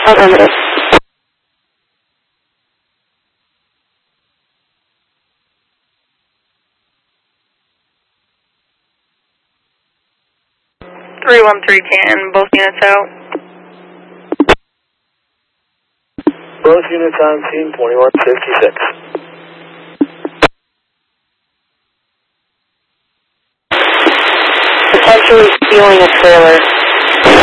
Affirmative. 313 Canton, both units out. Both units on scene, 2156. Potentially stealing a trailer.